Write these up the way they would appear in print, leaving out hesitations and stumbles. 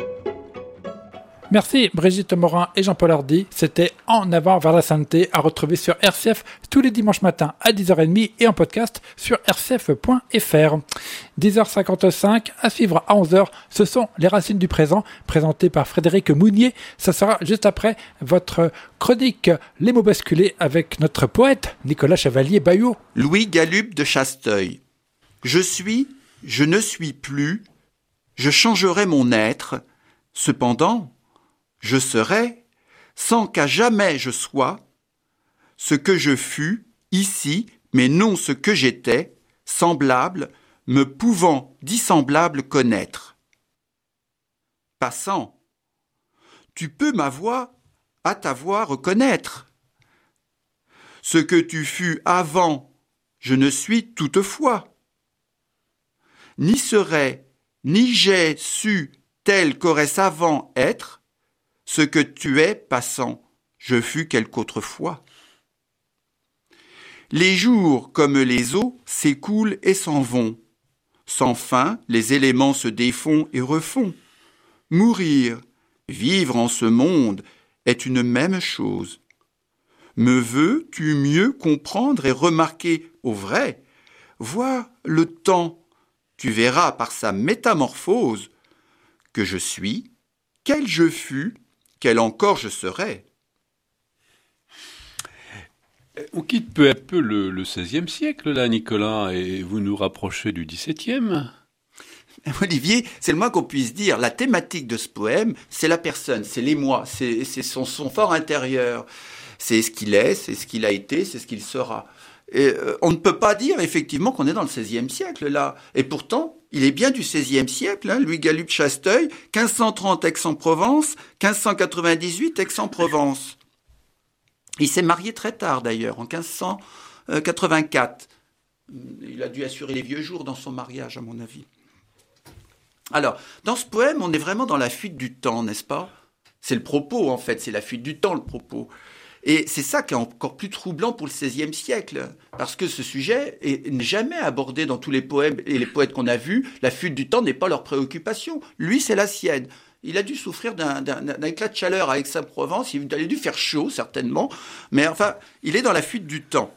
Merci Brigitte Morin et Jean-Paul Hardy. C'était En avant vers la santé à retrouver sur RCF tous les dimanches matins à 10h30 et en podcast sur rcf.fr. 10h55 à suivre à 11h. Ce sont les racines du présent présenté par Frédéric Mounier. Ça sera juste après votre chronique Les mots basculés avec notre poète Nicolas Chevalier-Baillot. Louis Galup de Chasteuil. Je suis, je ne suis plus, je changerai mon être, cependant, je serai, sans qu'à jamais je sois, ce que je fus ici, mais non ce que j'étais, semblable, me pouvant dissemblable connaître. Passant, tu peux ma voix à ta voix reconnaître. Ce que tu fus avant, je ne suis toutefois. Ni serait, ni j'ai su tel qu'aurait savant être, ce que tu es passant, je fus quelque autre fois. Les jours, comme les eaux, s'écoulent et s'en vont. Sans fin, les éléments se défont et refont. Mourir, vivre en ce monde, est une même chose. Me veux-tu mieux comprendre et remarquer au vrai? Vois le temps, tu verras par sa métamorphose que je suis, quel je fus, quel encore je serai. On quitte peu à peu le XVIe siècle, là, Nicolas, et vous nous rapprochez du XVIIe. Olivier, c'est le moins qu'on puisse dire. La thématique de ce poème, c'est la personne, c'est l'émoi, c'est son fort intérieur. C'est ce qu'il est, c'est ce qu'il a été, c'est ce qu'il sera. Et on ne peut pas dire effectivement qu'on est dans le XVIe siècle, là. Et pourtant, il est bien du XVIe siècle, hein, Louis Galup Chasteuil, 1530 Aix-en-Provence, 1598 Aix-en-Provence. Il s'est marié très tard d'ailleurs, en 1584. Il a dû assurer les vieux jours dans son mariage, à mon avis. Alors, dans ce poème, on est vraiment dans la fuite du temps, n'est-ce pas? C'est le propos, en fait, c'est la fuite du temps, le propos. Et c'est ça qui est encore plus troublant pour le XVIe siècle, parce que ce sujet n'est jamais abordé dans tous les poèmes et les poètes qu'on a vus. La fuite du temps n'est pas leur préoccupation. Lui, c'est la sienne. Il a dû souffrir d'un éclat de chaleur à Aix-en-Provence. Il a dû faire chaud, certainement. Mais enfin, il est dans la fuite du temps.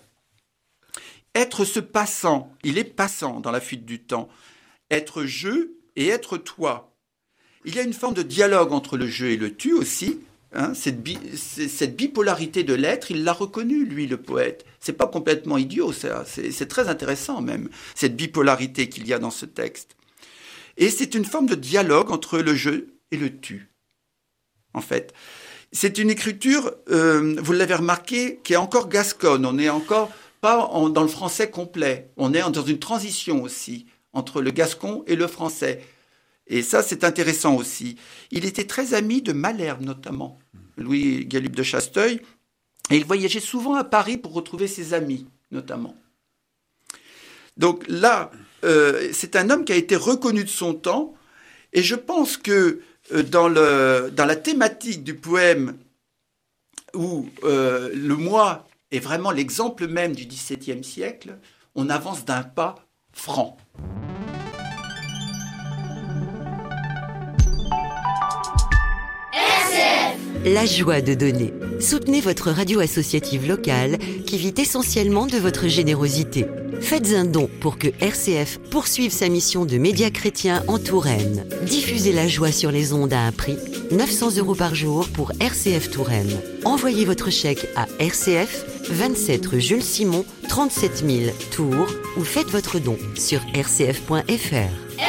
Être ce passant, il est passant dans la fuite du temps. Être je et être toi. Il y a une forme de dialogue entre le je et le tu aussi. Hein, cette bipolarité de l'être, il l'a reconnu, lui, le poète. C'est pas complètement idiot, ça. C'est très intéressant, même, cette bipolarité qu'il y a dans ce texte. Et c'est une forme de dialogue entre le je et le tu, en fait. C'est une écriture, vous l'avez remarqué, qui est encore gasconne. On n'est encore pas dans le français complet. On est dans une transition aussi, entre le gascon et le français. Et ça, c'est intéressant aussi. Il était très ami de Malherbe, notamment, Louis Galup de Chasteuil. Et il voyageait souvent à Paris pour retrouver ses amis, notamment. Donc là, c'est un homme qui a été reconnu de son temps. Et je pense que dans la thématique du poème, où le moi est vraiment l'exemple même du XVIIe siècle, on avance d'un pas franc. La joie de donner. Soutenez votre radio associative locale qui vit essentiellement de votre générosité. Faites un don pour que RCF poursuive sa mission de média chrétien en Touraine. Diffusez la joie sur les ondes à un prix, 900 € par jour pour RCF Touraine. Envoyez votre chèque à RCF, 27 rue Jules Simon, 37 000 Tours ou faites votre don sur rcf.fr.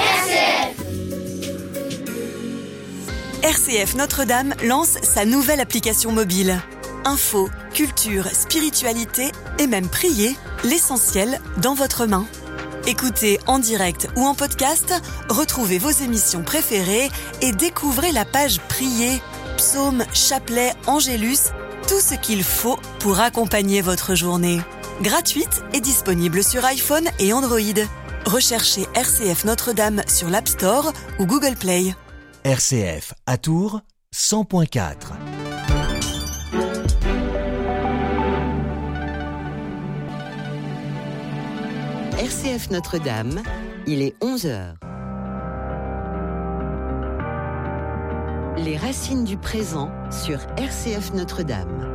RCF Notre-Dame lance sa nouvelle application mobile. Info, culture, spiritualité et même prier, l'essentiel dans votre main. Écoutez en direct ou en podcast, retrouvez vos émissions préférées et découvrez la page Prier, psaumes, chapelets, angélus, tout ce qu'il faut pour accompagner votre journée. Gratuite et disponible sur iPhone et Android. Recherchez RCF Notre-Dame sur l'App Store ou Google Play. RCF à Tours, 100.4. RCF Notre-Dame, il est 11h. Les racines du présent sur RCF Notre-Dame.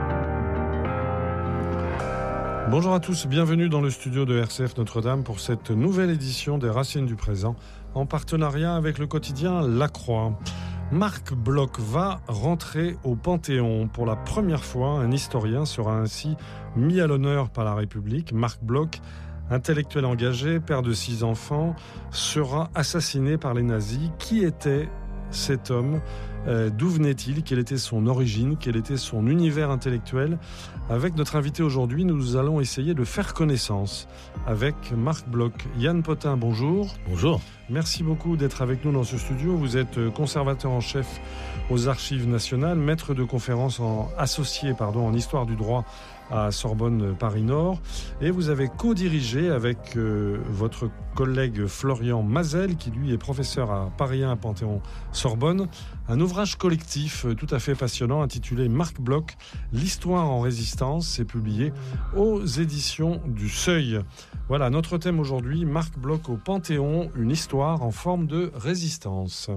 Bonjour à tous, bienvenue dans le studio de RCF Notre-Dame pour cette nouvelle édition des Racines du présent en partenariat avec le quotidien La Croix. Marc Bloch va rentrer au Panthéon. Pour la première fois, un historien sera ainsi mis à l'honneur par la République. Marc Bloch, intellectuel engagé, père de 6 enfants, sera assassiné par les nazis. Qui était cet homme ? D'où venait-il ? Quelle était son origine ? Quel était son univers intellectuel ? Avec notre invité aujourd'hui, nous allons essayer de faire connaissance avec Marc Bloch. Yann Potin, bonjour. Bonjour. Merci beaucoup d'être avec nous dans ce studio. Vous êtes conservateur en chef aux Archives nationales, maître de conférences associé en histoire du droit à Sorbonne Paris-Nord, et vous avez co-dirigé avec votre collègue Florian Mazel, qui lui est professeur à Paris 1 Panthéon-Sorbonne, un ouvrage collectif tout à fait passionnant intitulé Marc Bloch, l'histoire en résistance. C'est publié aux éditions du Seuil. Voilà, notre thème aujourd'hui, Marc Bloch au Panthéon, une histoire en forme de résistance.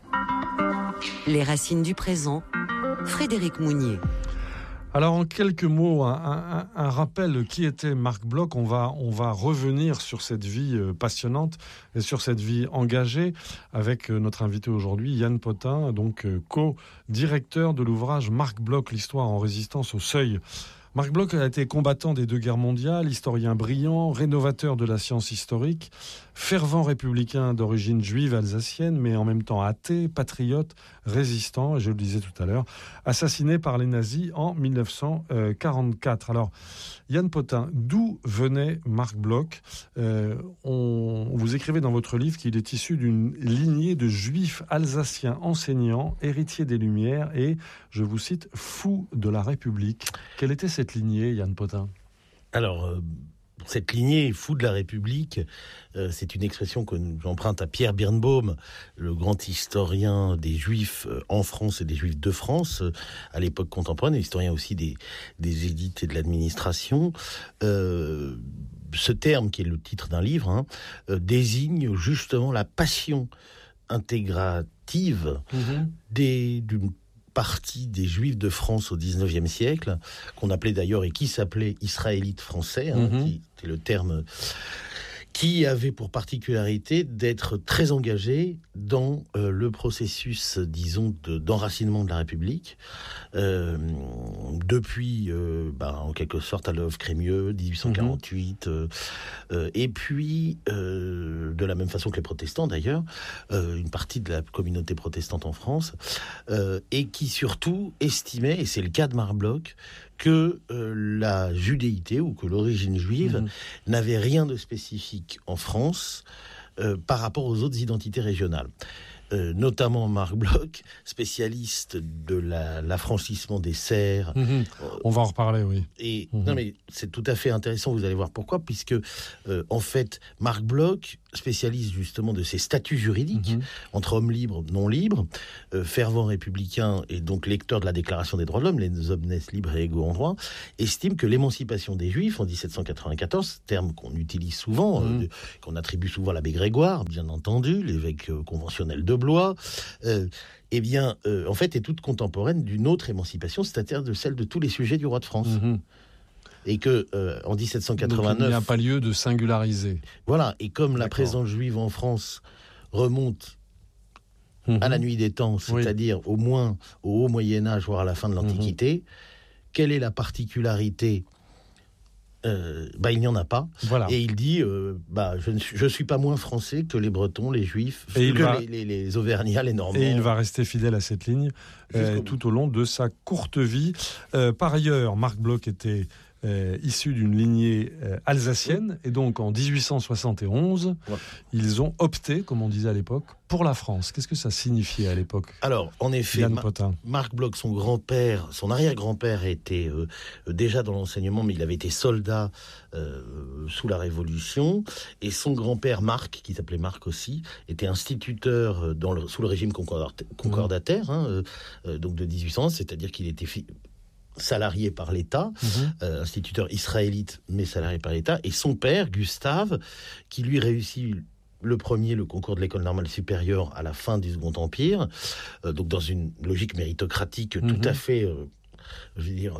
Les racines du présent, Frédéric Mounier. Alors en quelques mots, un rappel qui était Marc Bloch. On va revenir sur cette vie passionnante et sur cette vie engagée avec notre invité aujourd'hui, Yann Potin, donc co-directeur de l'ouvrage Marc Bloch, l'histoire en résistance au Seuil. Marc Bloch a été combattant des 2 guerres mondiales, historien brillant, rénovateur de la science historique, fervent républicain d'origine juive alsacienne, mais en même temps athée, patriote, résistant, et je le disais tout à l'heure, assassiné par les nazis en 1944. Alors, Yann Potin, d'où venait Marc Bloch ? Vous écrivez dans votre livre qu'il est issu d'une lignée de juifs alsaciens enseignants, héritiers des Lumières et, je vous cite, fous de la République. Quelle était cette lignée, Yann Potin ? Alors, cette lignée fou de la République, c'est une expression que j'emprunte à Pierre Birnbaum, le grand historien des Juifs en France et des Juifs de France à l'époque contemporaine, et historien aussi des élites et de l'administration. Ce terme, qui est le titre d'un livre, désigne justement la passion intégrative d'une partie des Juifs de France au XIXe siècle, qu'on appelait d'ailleurs et qui s'appelait israélites français, qui était le terme, qui avait pour particularité d'être très engagé dans le processus, disons, d'enracinement de la République, depuis, en quelque sorte, Adolphe Crémieux, 1848, et puis, de la même façon que les protestants d'ailleurs, une partie de la communauté protestante en France, et qui surtout estimait, et c'est le cas de Marc Bloch, que la judéité ou que l'origine juive n'avait rien de spécifique en France par rapport aux autres identités régionales. Notamment Marc Bloch, spécialiste de l'affranchissement des serfs. On va en reparler, oui. Et non, mais c'est tout à fait intéressant, vous allez voir pourquoi, puisque en fait, Marc Bloch, spécialiste justement de ces statuts juridiques entre hommes libres, non libres, fervent républicain et donc lecteur de la Déclaration des droits de l'homme, les hommes naissent libres et égaux en droit, estime que l'émancipation des Juifs en 1794, terme qu'on utilise souvent, qu'on attribue souvent à l'abbé Grégoire, bien entendu, l'évêque conventionnel de Blois, en fait, est toute contemporaine d'une autre émancipation, c'est-à-dire de celle de tous les sujets du roi de France. Et que en 1789, donc, il n'y a pas lieu de singulariser. Voilà. Et comme la présence juive en France remonte à la nuit des temps, c'est-à-dire au moins au haut Moyen Âge, voire à la fin de l'Antiquité, quelle est la particularité ? Il n'y en a pas. Voilà. Et il dit, je ne suis pas moins français que les Bretons, les Juifs, les Auvergnats, les Normands. Et il va rester fidèle à cette ligne tout au long de sa courte vie. Par ailleurs, Marc Bloch était issu d'une lignée alsacienne, et donc en 1871, ils ont opté, comme on disait à l'époque, pour la France. Qu'est-ce que ça signifiait à l'époque ? Alors, en effet, Marc Bloch, son grand-père, son arrière-grand-père était déjà dans l'enseignement, mais il avait été soldat sous la Révolution, et son grand-père Marc, qui s'appelait Marc aussi, était instituteur sous le régime concordataire, donc de 1811, c'est-à-dire qu'il était salarié par l'État, instituteur israélite, mais salarié par l'État, et son père, Gustave, qui lui réussit le premier, le concours de l'école normale supérieure à la fin du Second Empire, donc dans une logique méritocratique tout à fait... je veux dire,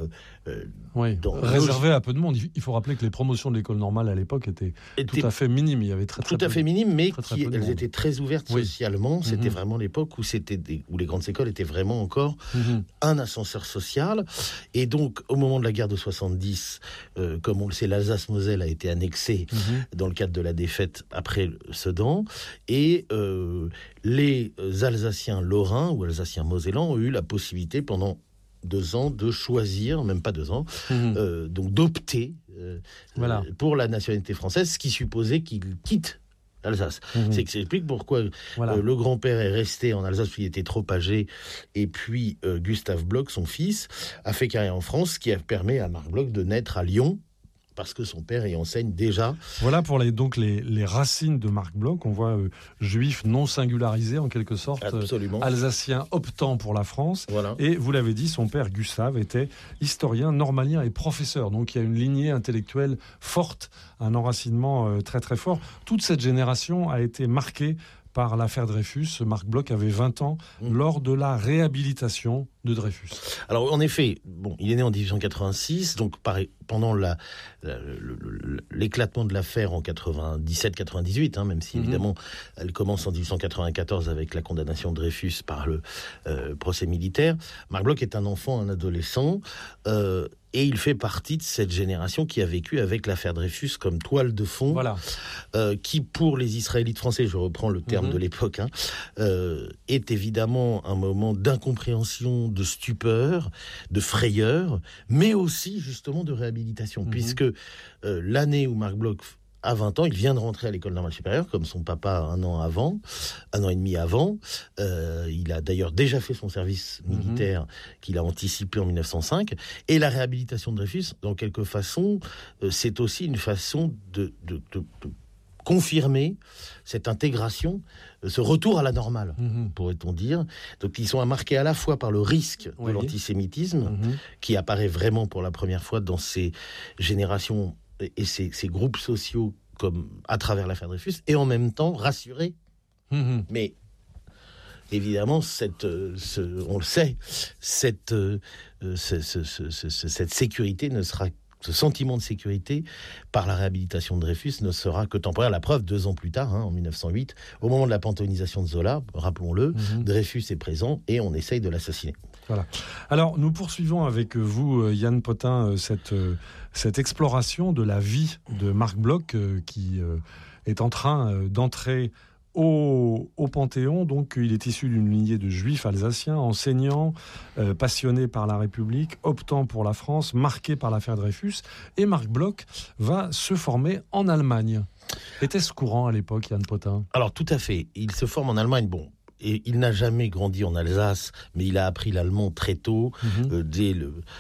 réservé à peu de monde. Il faut rappeler que les promotions de l'école normale à l'époque étaient tout à fait minimes. Il y avait très tout à fait minimes, mais elles étaient très ouvertes oui. socialement. C'était vraiment l'époque où où les grandes écoles étaient vraiment encore un ascenseur social. Et donc, au moment de la guerre de 70, comme on le sait, l'Alsace-Moselle a été annexée dans le cadre de la défaite après Sedan, et les Alsaciens lorrains ou Alsaciens mosellans ont eu la possibilité pendant 2 ans de choisir, même pas 2 ans, donc d'opter pour la nationalité française, ce qui supposait qu'ils quittent l'Alsace. C'est que ça explique pourquoi le grand-père est resté en Alsace, parce qu'il était trop âgé, et puis Gustave Bloch, son fils, a fait carrière en France, ce qui a permis à Marc Bloch de naître à Lyon, parce que son père y enseigne déjà. Voilà pour les racines de Marc Bloch. On voit juif non singularisé en quelque sorte, alsacien optant pour la France. Voilà. Et vous l'avez dit, son père Gustave était historien, normalien et professeur. Donc il y a une lignée intellectuelle forte, un enracinement très très fort. Toute cette génération a été marquée par l'affaire Dreyfus. Marc Bloch avait 20 ans lors de la réhabilitation de Dreyfus. Alors en effet, il est né en 1886, donc pendant l'éclatement de l'affaire en 97-98, même si évidemment elle commence en 1894 avec la condamnation de Dreyfus par le procès militaire. Marc Bloch est un enfant, un adolescent, et il fait partie de cette génération qui a vécu avec l'affaire Dreyfus comme toile de fond, qui pour les Israélites français, je reprends le terme de l'époque, est évidemment un moment d'incompréhension, de stupeur, de frayeur, mais aussi justement de réhabilitation, puisque l'année où Marc Bloch a 20 ans, il vient de rentrer à l'école normale supérieure, comme son papa 1 an et demi avant. Il a d'ailleurs déjà fait son service militaire qu'il a anticipé en 1905. Et la réhabilitation de Dreyfus, dans quelque façon, c'est aussi une façon de confirmer cette intégration, ce retour à la normale, pourrait-on dire. Donc ils sont marqués à la fois par le risque de l'antisémitisme, qui apparaît vraiment pour la première fois dans ces générations et ces groupes sociaux comme à travers l'affaire Dreyfus, et en même temps rassurés. Mais évidemment, on le sait, cette sécurité ne sera, ce sentiment de sécurité par la réhabilitation de Dreyfus ne sera que temporaire. La preuve, 2 ans plus tard, en 1908, au moment de la panthéonisation de Zola, rappelons-le, Dreyfus est présent et on essaye de l'assassiner. Voilà. Alors, nous poursuivons avec vous, Yann Potin, cette exploration de la vie de Marc Bloch qui est en train d'entrer au Panthéon. Donc, il est issu d'une lignée de juifs alsaciens, enseignants, passionnés par la République, optant pour la France, marqués par l'affaire Dreyfus. Et Marc Bloch va se former en Allemagne. Était-ce courant à l'époque, Yann Potin ? Alors, tout à fait. Il se forme en Allemagne. Et il n'a jamais grandi en Alsace, mais il a appris l'allemand très tôt, dès